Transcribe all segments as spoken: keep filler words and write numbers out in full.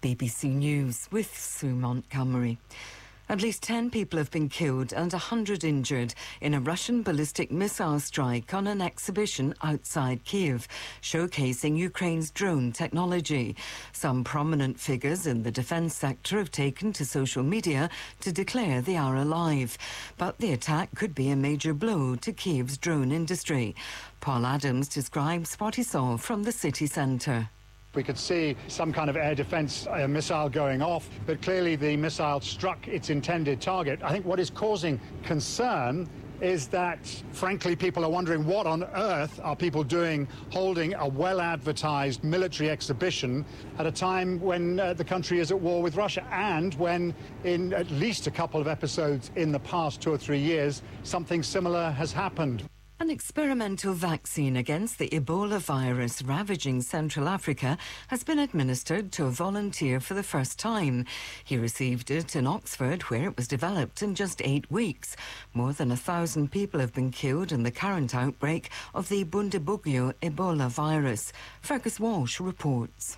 B B C News with Sue Montgomery. At least ten people have been killed and one hundred injured in a Russian ballistic missile strike on an exhibition outside Kyiv, showcasing Ukraine's drone technology. Some prominent figures in the defence sector have taken to social media to declare they are alive. But the attack could be a major blow to Kyiv's drone industry. Paul Adams describes what he saw from the city centre. We could see some kind of air defence uh, missile going off, but clearly the missile struck its intended target. I think what is causing concern is that, frankly, people are wondering what on earth are people doing holding a well-advertised military exhibition at a time when uh, the country is at war with Russia, and when, in at least a couple of episodes in the past two or three years, something similar has happened. An experimental vaccine against the Ebola virus ravaging Central Africa has been administered to a volunteer for the first time. He received it in Oxford, where it was developed in just eight weeks. More than a thousand people have been killed in the current outbreak of the Bundibugyo Ebola virus. Fergus Walsh reports.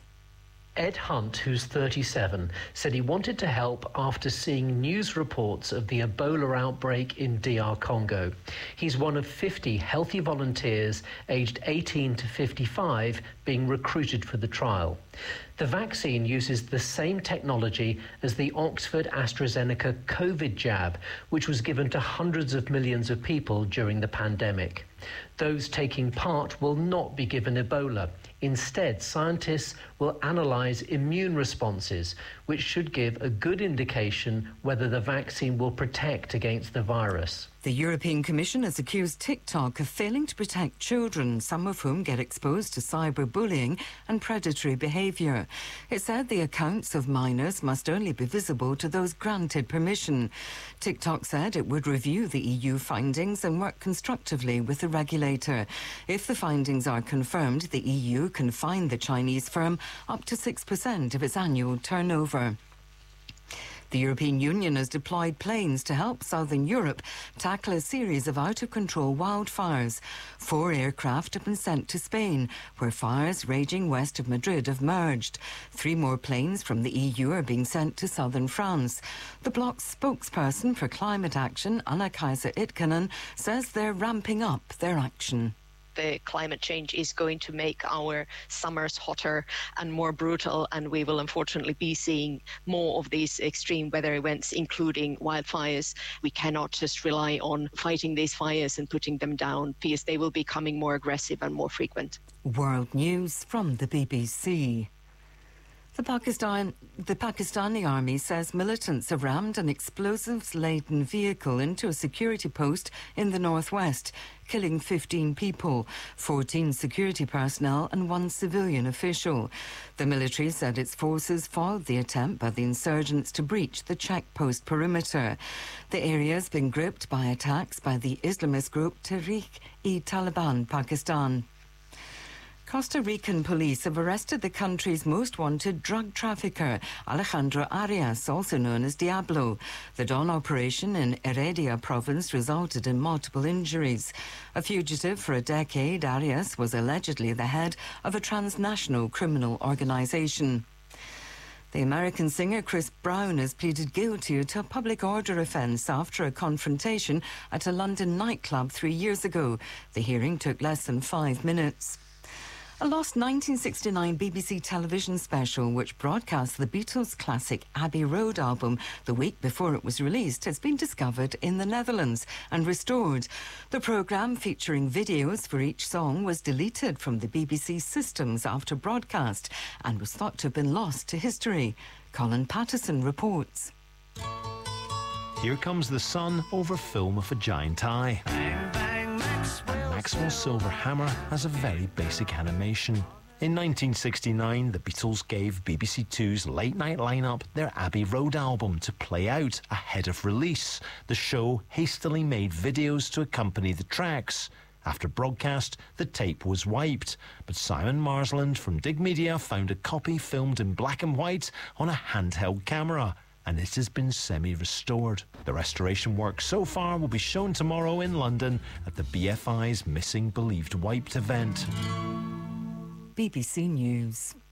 Ed Hunt, who's thirty-seven, said he wanted to help after seeing news reports of the Ebola outbreak in D R Congo. He's one of fifty healthy volunteers aged eighteen to fifty-five being recruited for the trial. The vaccine uses the same technology as the Oxford AstraZeneca COVID jab, which was given to hundreds of millions of people during the pandemic. Those taking part will not be given Ebola. Instead, scientists will analyse immune responses, which should give a good indication whether the vaccine will protect against the virus. The European Commission has accused TikTok of failing to protect children, some of whom get exposed to cyberbullying and predatory behaviour. It said the accounts of minors must only be visible to those granted permission. TikTok said it would review the E U findings and work constructively with the regulator. If the findings are confirmed, the E U can fine the Chinese firm up to six percent of its annual turnover. The European Union has deployed planes to help southern Europe tackle a series of out-of-control wildfires. Four aircraft have been sent to Spain, where fires raging west of Madrid have merged. Three more planes from the E U are being sent to southern France. The bloc's spokesperson for climate action, Anna-Kaisa Itkanen, says they're ramping up their action. The climate change is going to make our summers hotter and more brutal, and we will unfortunately be seeing more of these extreme weather events, including wildfires. We cannot just rely on fighting these fires and putting them down, because they will be becoming more aggressive and more frequent. World News from the B B C. The, Pakistan, the Pakistani army says militants have rammed an explosives-laden vehicle into a security post in the northwest, killing fifteen people, fourteen security personnel and one civilian official. The military said its forces foiled the attempt by the insurgents to breach the checkpost perimeter. The area has been gripped by attacks by the Islamist group Tehreek-e-Taliban Pakistan. Costa Rican police have arrested the country's most wanted drug trafficker, Alejandro Arias, also known as Diablo. The dawn operation in Heredia province resulted in multiple injuries. A fugitive for a decade, Arias was allegedly the head of a transnational criminal organisation. The American singer Chris Brown has pleaded guilty to a public order offence after a confrontation at a London nightclub three years ago. The hearing took less than five minutes. A lost nineteen sixty-nine B B C television special, which broadcast the Beatles' classic Abbey Road album the week before it was released, has been discovered in the Netherlands and restored. The programme, featuring videos for each song, was deleted from the B B C systems after broadcast and was thought to have been lost to history. Colin Patterson reports. Here comes the sun over film of a giant eye. Bang, bang, Maxwell. Maxwell's Silver Hammer has a very basic animation. In nineteen sixty-nine, the Beatles gave B B C Two's late-night lineup their Abbey Road album to play out ahead of release. The show hastily made videos to accompany the tracks. After broadcast, the tape was wiped, but Simon Marsland from Dig Media found a copy filmed in black and white on a handheld camera, and it has been semi-restored. The restoration work so far will be shown tomorrow in London at the B F I's Missing Believed Wiped event. B B C News.